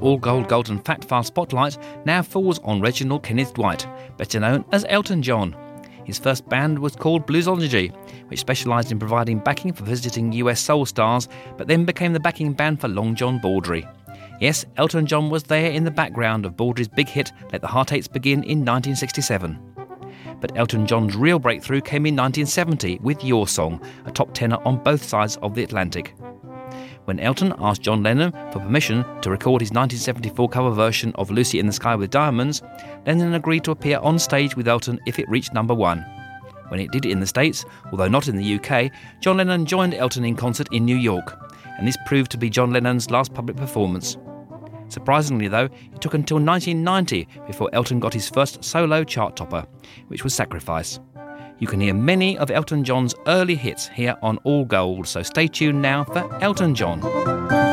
All Gold Golden Fact File spotlight now falls on Reginald Kenneth Dwight, better known as Elton John. His first band was called Bluesology, which specialised in providing backing for visiting US soul stars, but then became the backing band for Long John Baldry. Yes, Elton John was there in the background of Baldry's big hit Let the Heartaches Begin in 1967. But Elton John's real breakthrough came in 1970 with Your Song, a top tenor on both sides of the Atlantic. When Elton asked John Lennon for permission to record his 1974 cover version of Lucy in the Sky with Diamonds, Lennon agreed to appear on stage with Elton if it reached number one. When it did in the States, although not in the UK, John Lennon joined Elton in concert in New York, and this proved to be John Lennon's last public performance. Surprisingly though, it took until 1990 before Elton got his first solo chart topper, which was Sacrifice. You can hear many of Elton John's early hits here on All Gold, so stay tuned now for Elton John.